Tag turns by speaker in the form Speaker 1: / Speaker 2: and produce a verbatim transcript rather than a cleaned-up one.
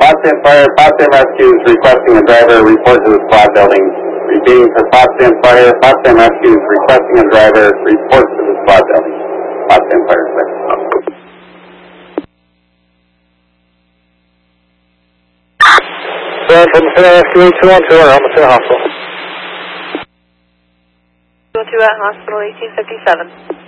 Speaker 1: Potsdam Fire, Potsdam Rescue is requesting a driver report to the squad building. Repeating for Potsdam Fire, Potsdam Rescue is requesting a driver report to the squad building. Potsdam Fire, sir.
Speaker 2: Sir, from the Rescue two one two, we're almost to the hospital.
Speaker 3: two one two at hospital eighteen fifty-seven.